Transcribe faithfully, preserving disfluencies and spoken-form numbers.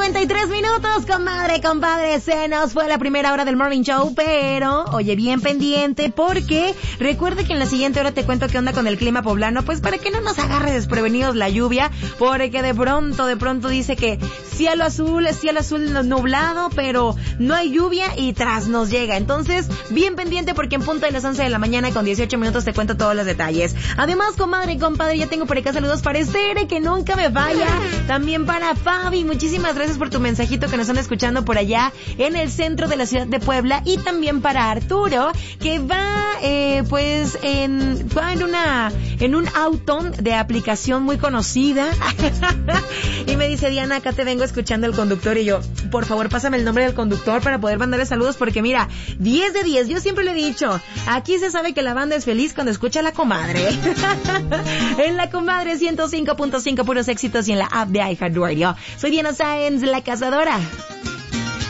cincuenta y tres minutos, comadre, compadre. Se nos fue la primera hora del Morning Show, pero, oye, bien pendiente, porque recuerde que en la siguiente hora te cuento qué onda con el clima poblano, pues para que no nos agarre desprevenidos la lluvia, porque de pronto, de pronto dice que cielo azul, cielo azul nublado, pero no hay lluvia y tras nos llega. Entonces, bien pendiente porque en punto de las once de la mañana con dieciocho minutos te cuento todos los detalles. Además, comadre y compadre, ya tengo por acá saludos para Estere, que nunca me falla. También para Fabi, muchísimas gracias por tu mensajito que nos están escuchando por allá en el centro de la ciudad de Puebla. Y también para Arturo, que va, eh, pues, en, va en una, en un auto de aplicación muy conocida. Y me dice, Diana, acá te vengo escuchando el conductor. Y yo, por favor, pásame el nombre del conductor para poder mandarle saludos, porque mira, diez de diez, yo siempre le he dicho, aquí se sabe que la banda es feliz cuando escucha a La Comadre. En La Comadre ciento cinco punto cinco, puros éxitos, y en la app de iHeartRadio. Soy Diana Sáenz, la cazadora.